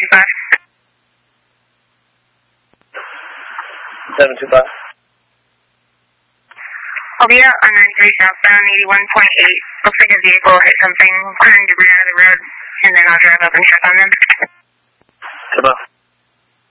725. 725. I'll be out on 93 southbound, 81.8. Looks like a vehicle hit something, clearing debris out of the road, and then I'll drive up and check on them. Come on.